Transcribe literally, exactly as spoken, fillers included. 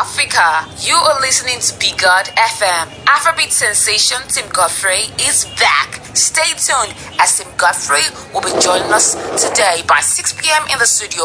Africa. You are listening to Be God F M. Afrobeat sensation Tim Godfrey is back. Stay tuned as Tim Godfrey will be joining us today by six p.m. in the studio